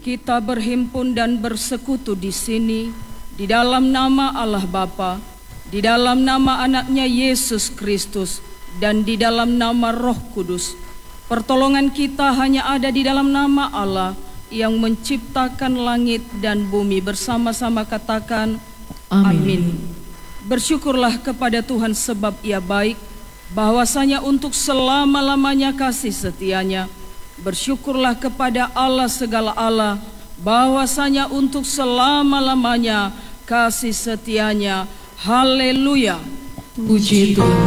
kita berhimpun dan bersekutu di sini, di dalam nama Allah Bapa, di dalam nama anaknya Yesus Kristus, dan di dalam nama Roh Kudus. Pertolongan kita hanya ada di dalam nama Allah yang menciptakan langit dan bumi. Bersama-sama katakan amin. Bersyukurlah kepada Tuhan sebab Ia baik, bahwasanya untuk selama-lamanya kasih setianya. Bersyukurlah kepada Allah segala Allah, bahwasanya untuk selama-lamanya kasih setianya. Haleluya. Puji Tuhan.